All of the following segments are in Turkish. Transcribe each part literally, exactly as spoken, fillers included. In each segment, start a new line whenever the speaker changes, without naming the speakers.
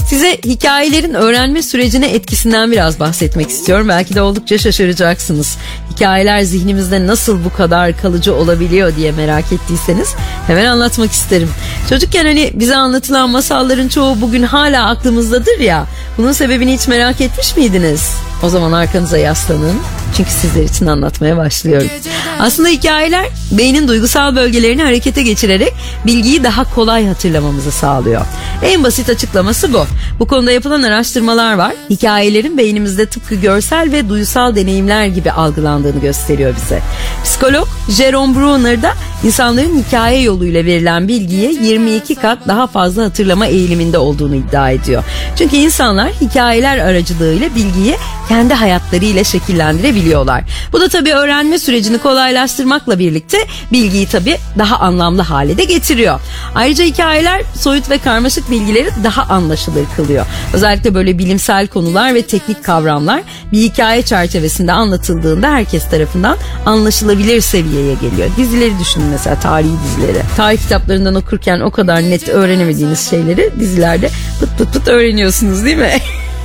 Size hikayelerin öğrenme sürecine etkisinden biraz bahsetmek istiyorum. Belki de oldukça şaşıracaksınız. Hikayeler zihnimizde nasıl bu kadar kalıcı olabiliyor diye merak ettiyseniz hemen anlatmak isterim. Çocukken hani bize anlatılan masalların çoğu bugün hala aklımızdadır ya. Bunun sebebini hiç merak etmiş miydiniz? O zaman arkanıza yaslanın. Çünkü sizler için anlatmaya başlıyorum. Aslında hikayeler beynin duygusal bölgelerini harekete geçirerek bilgiyi daha kolay hatırlamamızı sağlıyor. En basit açıklaması bu. Bu konuda yapılan araştırmalar var. Hikayelerin beynimizde tıpkı görsel ve duysal deneyimler gibi algılandığını gösteriyor bize. Psikolog Jerome Bruner da insanların hikaye yoluyla verilen bilgiye yirmi iki kat daha fazla hatırlama eğiliminde olduğunu iddia ediyor. Çünkü insanlar hikayeler aracılığıyla bilgiyi kendi hayatlarıyla şekillendirebiliyorlar. Bu da tabii öğrenme sürecini kolaylaştırmakla birlikte bilgiyi tabii daha anlamlı hale de getiriyor. Ayrıca hikayeler soyut ve karmaşık bilgileri daha anlaşılır kılıyor. Özellikle böyle bilimsel konular ve teknik kavramlar bir hikaye çerçevesinde anlatıldığında herkes tarafından anlaşılabilir seviyeye geliyor. Dizileri düşünün mesela, tarihi dizileri. Tarih kitaplarından okurken o kadar net öğrenemediğiniz şeyleri dizilerde pıt pıt pıt öğreniyorsunuz değil mi?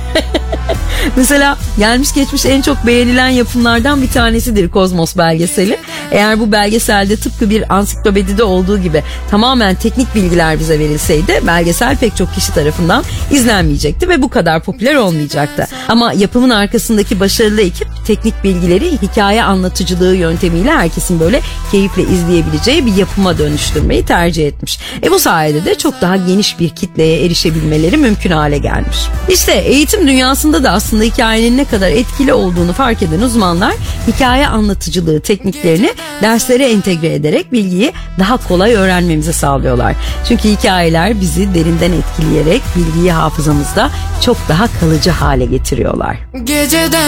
Mesela gelmiş geçmiş en çok beğenilen yapımlardan bir tanesidir Kozmos belgeseli. Eğer bu belgeselde tıpkı bir ansiklopedide olduğu gibi tamamen teknik bilgiler bize verilseydi belgesel pek çok kişi tarafından izlenmeyecekti ve bu kadar popüler olmayacaktı. Ama yapımın arkasındaki başarılı ekip teknik bilgileri hikaye anlatıcılığı yöntemiyle herkesin böyle keyifle izleyebileceği bir yapıma dönüştürmeyi tercih etmiş. E bu sayede de çok daha geniş bir kitleye erişebilmeleri mümkün hale gelmiş. İşte eğitim dünyasında da aslında hikayenin ne kadar etkili olduğunu fark eden uzmanlar hikaye anlatıcılığı tekniklerini derslere entegre ederek bilgiyi daha kolay öğrenmemizi sağlıyorlar. Çünkü hikayeler bizi derinden etkileyerek bilgiyi hafızamızda çok daha kalıcı hale getiriyorlar. Geceden